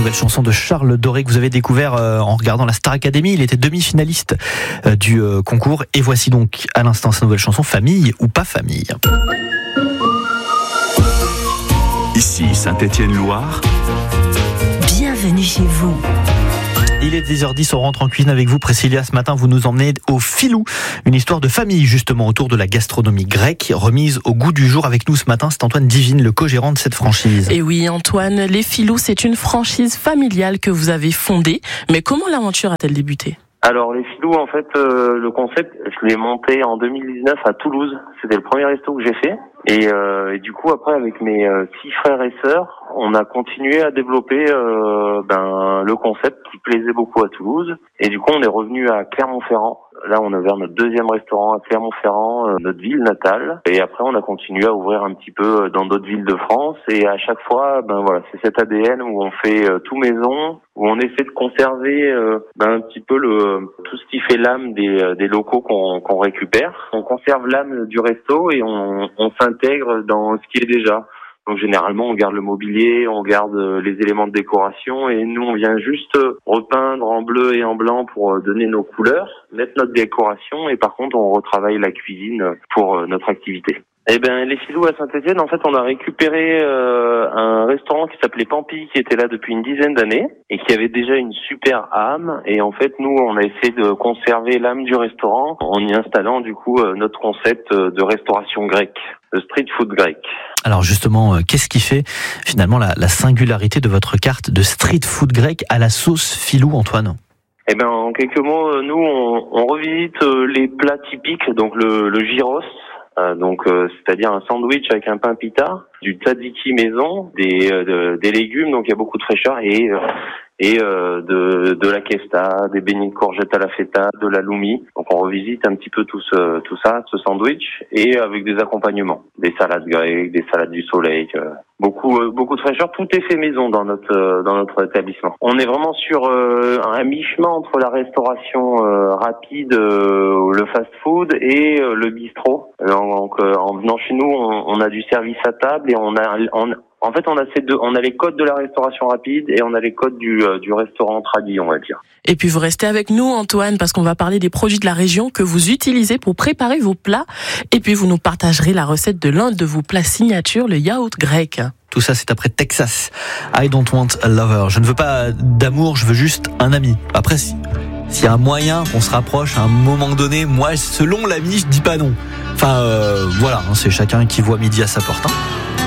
nouvelle chanson de Charles Doré que vous avez découvert en regardant la Star Academy. Il était demi-finaliste du concours. Et voici donc à l'instant sa nouvelle chanson, Famille ou pas famille. Ici Saint-Étienne-Loire. Bienvenue chez vous. Il est 10h10, on rentre en cuisine avec vous. Priscilla, ce matin, vous nous emmenez au Filou. Une histoire de famille, justement, autour de la gastronomie grecque, remise au goût du jour. Avec nous ce matin, c'est Antoine Divine, le co-gérant de cette franchise. Et oui, Antoine, les Filous, c'est une franchise familiale que vous avez fondée. Mais comment l'aventure a-t-elle débuté ? Alors les Filous, en fait, le concept, je l'ai monté en 2019 à Toulouse. C'était le premier resto que j'ai fait. Et du coup, après, avec mes 6 frères et sœurs, on a continué à développer le concept qui plaisait beaucoup à Toulouse. Et du coup, on est revenu à Clermont-Ferrand. Là, on a ouvert notre 2e restaurant à Clermont-Ferrand, notre ville natale. Et après, on a continué à ouvrir un petit peu dans d'autres villes de France. Et à chaque fois, c'est cet ADN où on fait tout maison, où on essaie de conserver un petit peu tout ce qui fait l'âme des locaux qu'on récupère. On conserve l'âme du resto et on s'intègre dans ce qui est déjà. Donc généralement, on garde le mobilier, on garde les éléments de décoration et nous, on vient juste repeindre en bleu et en blanc pour donner nos couleurs, mettre notre décoration et par contre, on retravaille la cuisine pour notre activité. Les Filous à Saint-Étienne, en fait, on a récupéré un restaurant qui s'appelait Pampi, qui était là depuis une dizaine d'années et qui avait déjà une super âme. Et en fait, nous, on a essayé de conserver l'âme du restaurant en y installant du coup notre concept de restauration grecque, de street food grec. Alors justement, qu'est-ce qui fait finalement la singularité de votre carte de street food grec à la sauce Filou, Antoine ? En quelques mots, nous, on revisite les plats typiques, donc le gyros. C'est-à-dire un sandwich avec un pain pita, du tzatziki maison, des légumes, donc il y a beaucoup de fraîcheur et de la kesta, des beignets de courgettes à la feta, de la loumi. Donc on revisite un petit peu tout ça, ce sandwich, et avec des accompagnements, des salades grecques, des salades du soleil, beaucoup de fraîcheur. Tout est fait maison dans notre établissement. On est vraiment sur un mi-chemin entre la restauration rapide, le fast-food et le bistrot. Donc en venant chez nous, on a du service à table et on a les codes de la restauration rapide et on a les codes du restaurant tradit, on va dire. Et puis vous restez avec nous, Antoine, parce qu'on va parler des produits de la région que vous utilisez pour préparer vos plats. Et puis vous nous partagerez la recette de l'un de vos plats signature, le yaourt grec. Tout ça, c'est après Texas. I don't want a lover. Je ne veux pas d'amour, je veux juste un ami. Après, s'il y a un moyen qu'on se rapproche à un moment donné, moi, selon l'ami, je dis pas non. Enfin, voilà, c'est chacun qui voit midi à sa porte.